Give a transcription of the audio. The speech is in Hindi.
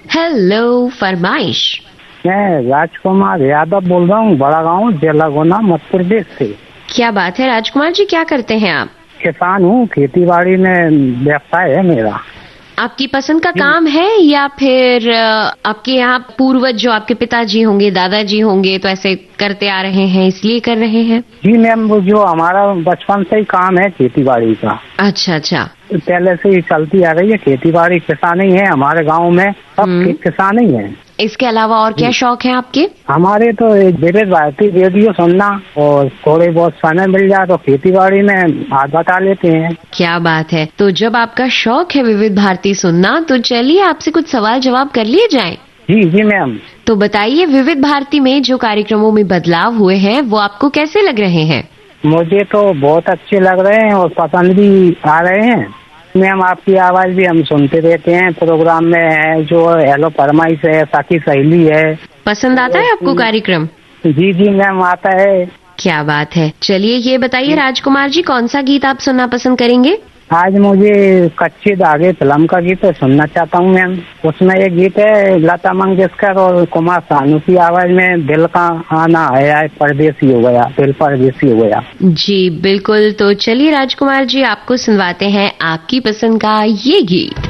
हेलो, फरमाइश। मैं राजकुमार यादव बोल रहा हूँ, बड़ा गाँव, जिला गुना, मध्य प्रदेश से। क्या बात है राजकुमार जी, क्या करते हैं आप? किसान हूँ, खेती बाड़ी में व्यवसाय है मेरा। आपकी पसंद का काम है या फिर आपके यहाँ पूर्वज जो आपके पिताजी होंगे, दादाजी होंगे, तो ऐसे करते आ रहे हैं इसलिए कर रहे हैं? जी मैम, वो जो हमारा बचपन से ही काम है खेती बाड़ी का। अच्छा अच्छा। पहले से ही चलती आ रही है खेती बाड़ी, किसान ही है हमारे गांव में, सब किसान ही है। इसके अलावा और क्या शौक है आपके? हमारे तो विविध भारती रेडियो सुनना और थोड़े बहुत समय मिल जाए तो खेती बाड़ी में हाथ बटा लेते हैं। क्या बात है। तो जब आपका शौक है विविध भारती सुनना, तो चलिए आपसे कुछ सवाल जवाब कर लिए जाएं। जी जी मैम। तो बताइए, विविध भारती में जो कार्यक्रमों में बदलाव हुए हैं वो आपको कैसे लग रहे हैं? मुझे तो बहुत अच्छे लग रहे हैं और पसंद भी आ रहे हैं मैम। आपकी आवाज भी हम सुनते रहते हैं प्रोग्राम में, है जो हेलो फरमाइश है, साथी सहेली है। पसंद आता है आपको कार्यक्रम? जी जी मैम, आता है। क्या बात है। चलिए ये बताइए राजकुमार जी, कौन सा गीत आप सुनना पसंद करेंगे? आज मुझे कच्चे धागे फिल्म का गीत सुनना चाहता हूँ मैम। उसमें एक गीत है लता मंगेशकर और कुमार सानू की आवाज में, दिल का आना है परदेसी हो गया, दिल परदेसी हो गया। जी बिल्कुल। तो चलिए राजकुमार जी, आपको सुनवाते हैं आपकी पसंद का ये गीत।